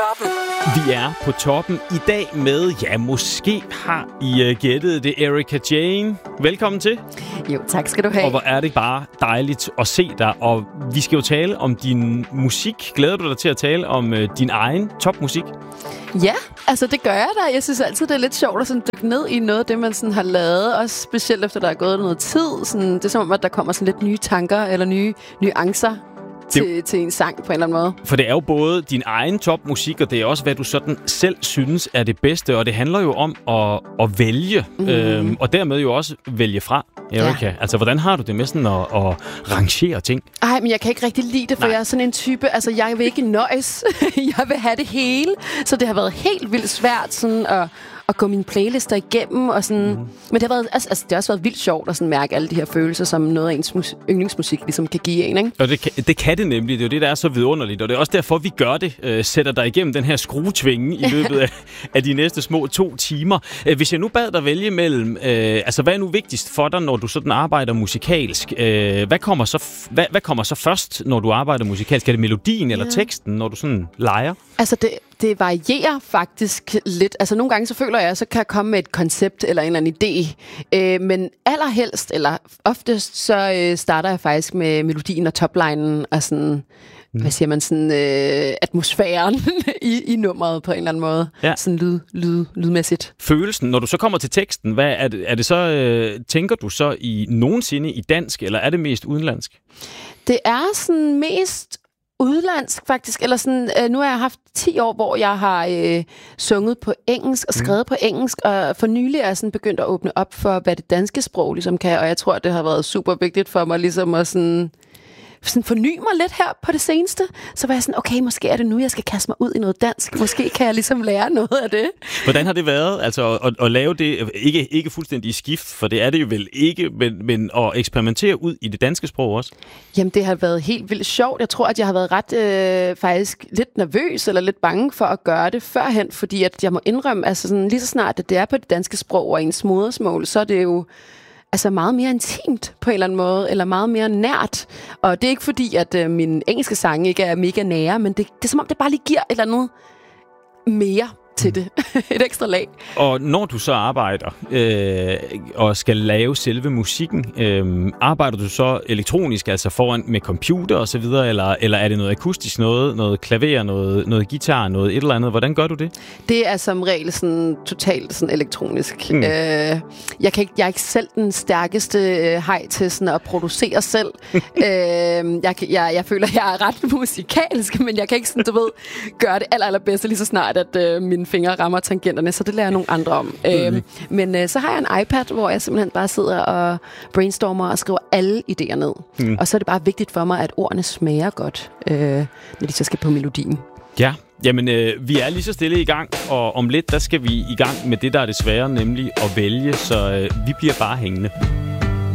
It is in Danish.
toppen. Vi er på toppen i dag med, ja, måske har I gættet det, Erika Jane. Velkommen til. Jo, tak skal du have. Og hvor er det bare dejligt at se dig. Og vi skal jo tale om din musik. Glæder du dig til at tale om din egen topmusik? Ja, altså det gør jeg da. Jeg synes altid, det er lidt sjovt at sådan dykke ned i noget af det, man sådan har lavet. Også specielt efter, der er gået noget tid. Sådan, det er som om, at der kommer sådan lidt nye tanker eller nye nuancer til en sang på en eller anden måde. For det er jo både din egen topmusik, og det er også, hvad du sådan selv synes er det bedste. Og det handler jo om at vælge, og dermed jo også vælge fra, Erika. Ja. Altså, hvordan har du det med sådan at rangere ting? Ej, men jeg kan ikke rigtig lide det, for jeg er sådan en type, altså jeg vil ikke nøjes. Jeg vil have det hele. Så det har været helt vildt svært sådan at gå mine playlister igennem og sådan. Men det har været, altså det har også været vildt sjovt at sådan mærke alle de her følelser, som noget af ens yndlingsmusik ligesom kan give en, ikke? Og det kan det nemlig. Det er jo det, der er så vidunderligt. Og det er også derfor, vi gør det. Sætter dig igennem den her skruetvinge i løbet af de næste små 2 timer. Hvis jeg nu bad dig vælge mellem, altså hvad er nu vigtigst for dig, når du sådan arbejder musikalsk? Hvad kommer så først, når du arbejder musikalsk? Er det melodien eller teksten, når du sådan leger? Altså det varierer faktisk lidt. Altså nogle gange så føler jeg, så kan jeg komme med et koncept eller en eller anden idé. Men allerhelst, eller oftest, så starter jeg faktisk med melodien og toplinen og sådan, hvad siger man, sådan atmosfæren i nummeret på en eller anden måde. Ja. Sådan lydmæssigt. Følelsen, når du så kommer til teksten, hvad er det så, tænker du så i nogensinde i dansk, eller er det mest udenlandsk? Det er sådan mest udlandsk faktisk, eller sådan, nu har jeg haft 10 år, hvor jeg har sunget på engelsk og skrevet på engelsk, og for nylig er jeg sådan begyndt at åbne op for, hvad det danske sprog ligesom kan, og jeg tror, det har været super vigtigt for mig ligesom at sådan forny mig lidt her på det seneste. Så var jeg sådan, okay, måske er det nu, jeg skal kaste mig ud i noget dansk. Måske kan jeg ligesom lære noget af det. Hvordan har det været altså at lave det, ikke fuldstændig i skift, for det er det jo vel ikke, men at eksperimentere ud i det danske sprog også? Jamen, det har været helt vildt sjovt. Jeg tror, at jeg har været ret faktisk lidt nervøs eller lidt bange for at gøre det førhen, fordi at jeg må indrømme, altså sådan, lige så snart at det er på det danske sprog og ens modersmål, så er det jo altså meget mere intimt på en eller anden måde, eller meget mere nært. Og det er ikke fordi, at mine engelske sange ikke er mega nære, men det er som om, det bare lige giver et eller andet mere til det. Et ekstra lag. Og når du så arbejder og skal lave selve musikken, arbejder du så elektronisk, altså foran med computer og så videre, eller er det noget akustisk, noget klaver, noget guitar, noget et eller andet? Hvordan gør du det? Det er som regel sådan totalt sådan elektronisk. Jeg er ikke selv den stærkeste hej til sådan at producere selv. Jeg føler, at jeg er ret musikalsk, men jeg kan ikke sådan, gøre det allerbedste lige så snart, at mine fingre rammer tangenterne, så det lærer nogle andre om. Men så har jeg en iPad, hvor jeg simpelthen bare sidder og brainstormer og skriver alle idéer ned. Og så er det bare vigtigt for mig, at ordene smager godt, når de så skal på melodien. Ja, jamen vi er lige så stille i gang, og om lidt, der skal vi i gang med det, der er det svære, nemlig at vælge, så vi bliver bare hængende.